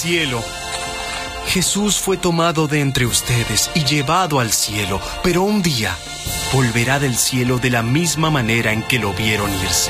cielo. Jesús fue tomado de entre ustedes y llevado al cielo, pero un día volverá del cielo de la misma manera en que lo vieron irse.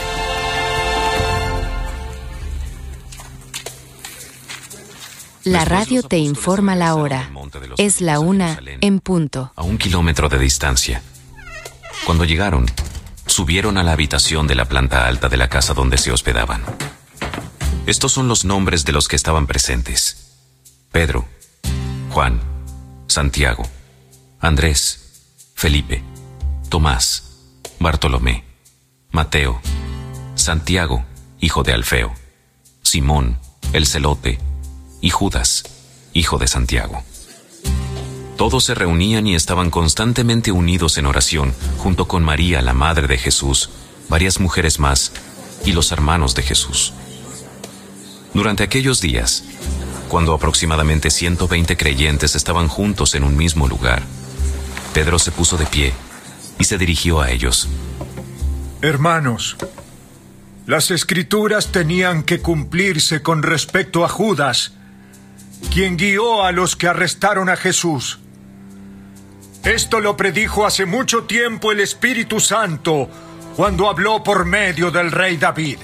La radio te informa la hora. Es la 1 en punto. A 1 kilómetro de distancia. Cuando llegaron, subieron a la habitación de la planta alta de la casa donde se hospedaban. Estos son los nombres de los que estaban presentes: Pedro, Juan, Santiago, Andrés, Felipe, Tomás, Bartolomé, Mateo, Santiago, hijo de Alfeo, Simón, el celote, y Judas, hijo de Santiago. Todos se reunían y estaban constantemente unidos en oración, junto con María, la madre de Jesús, varias mujeres más, y los hermanos de Jesús. Durante aquellos días, cuando aproximadamente 120 creyentes estaban juntos en un mismo lugar, Pedro se puso de pie y se dirigió a ellos. Hermanos, las Escrituras tenían que cumplirse con respecto a Judas, quien guió a los que arrestaron a Jesús. Esto lo predijo hace mucho tiempo el Espíritu Santo cuando habló por medio del rey David.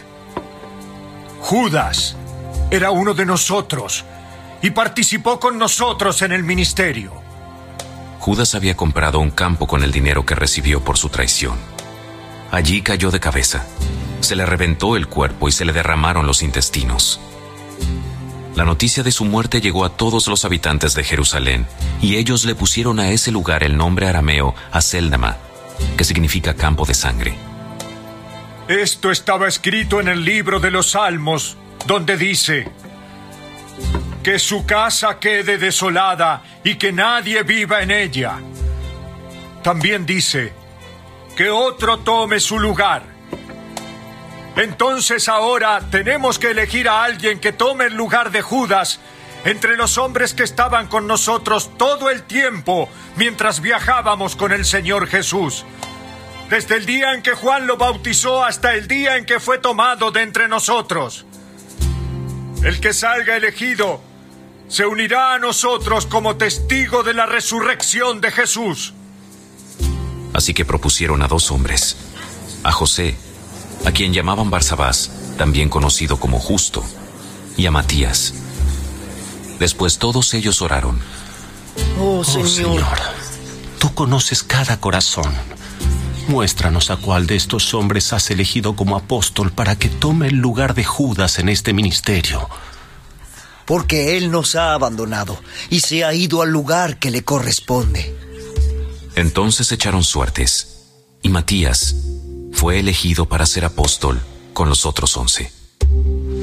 Judas era uno de nosotros y participó con nosotros en el ministerio. Judas había comprado un campo con el dinero que recibió por su traición. Allí cayó de cabeza, se le reventó el cuerpo y se le derramaron los intestinos. La noticia de su muerte llegó a todos los habitantes de Jerusalén, y ellos le pusieron a ese lugar el nombre arameo Acéldama, que significa campo de sangre. Esto estaba escrito en el libro de los Salmos, donde dice: que su casa quede desolada y que nadie viva en ella. También dice: que otro tome su lugar. Entonces ahora tenemos que elegir a alguien que tome el lugar de Judas entre los hombres que estaban con nosotros todo el tiempo mientras viajábamos con el Señor Jesús. Desde el día en que Juan lo bautizó hasta el día en que fue tomado de entre nosotros. El que salga elegido se unirá a nosotros como testigo de la resurrección de Jesús. Así que propusieron a 2 hombres, a José, a quien llamaban Barsabás, también conocido como Justo, y a Matías. Después todos ellos oraron. Oh Señor, tú conoces cada corazón. Muéstranos a cuál de estos hombres has elegido como apóstol para que tome el lugar de Judas en este ministerio. Porque él nos ha abandonado y se ha ido al lugar que le corresponde. Entonces echaron suertes, y Matías fue elegido para ser apóstol con los otros 11.